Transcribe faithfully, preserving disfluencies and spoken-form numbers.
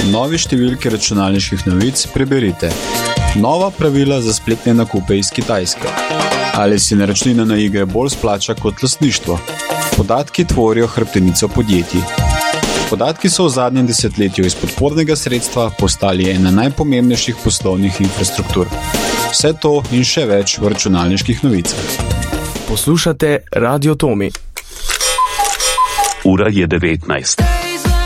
novi številki računalniških novic preberite. Nova pravila za spletne nakupe iz Kitajske. Ali si naročnina na igre bolj splača kot lastništvo? Podatki tvorijo hrbtenico podjetij. Podatki so v zadnjem desetletju iz podpornega sredstva postali ena najpomembnejših poslovnih infrastruktur. Vse to in še več v računalniških novicah. Poslušate Radio Tomi. Ura je devetnajst.